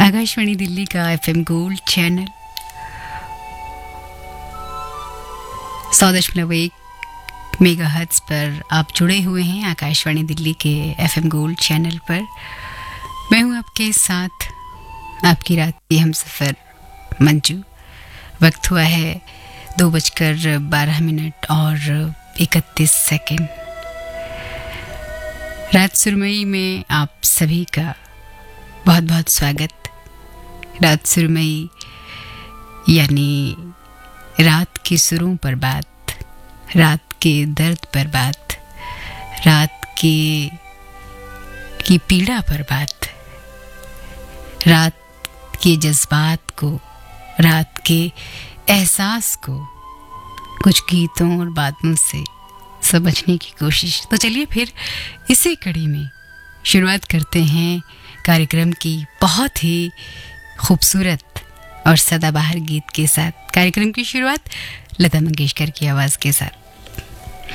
आकाशवाणी दिल्ली का FM gold channel 100.1 megahertz पर आप जुड़े हुए हैं। आकाशवाणी दिल्ली के एफएम गोल्ड चैनल पर मैं हूं आपके साथ, आपकी रात की हमसफर मंजू। वक्त हुआ है 2:12 और 31 सेकंड। रात सुरमई में आप सभी का बहुत बहुत स्वागत। रात सुरमई यानी रात के सुरों पर बात, रात के दर्द पर बात, रात की पीड़ा पर बात, रात के जज्बात को, रात के एहसास को कुछ गीतों और बातों से समझने की कोशिश। तो चलिए फिर इसी कड़ी में शुरुआत करते हैं कार्यक्रम की बहुत ही खूबसूरत और सदाबहार गीत के साथ। कार्यक्रम की शुरुआत लता मंगेशकर की आवाज़ के साथ।